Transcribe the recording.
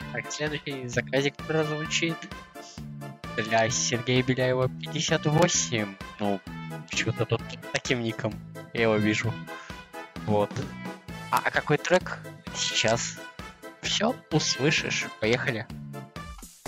Так, следующий заказик прозвучит для Сергея Беляева 58. Ну, почему-то тут таким ником я его вижу. Вот. А какой трек? Сейчас все услышишь. Поехали.